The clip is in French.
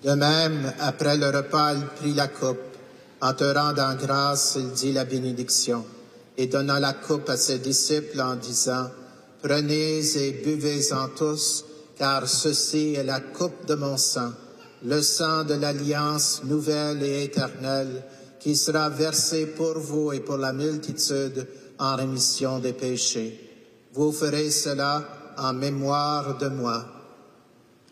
De même, après le repas, il prit la coupe. En te rendant grâce, il dit la bénédiction et donna la coupe à ses disciples en disant, « Prenez et buvez-en tous, car ceci est la coupe de mon sang, le sang de l'alliance nouvelle et éternelle, qui sera versé pour vous et pour la multitude en rémission des péchés. Vous ferez cela en mémoire de moi. »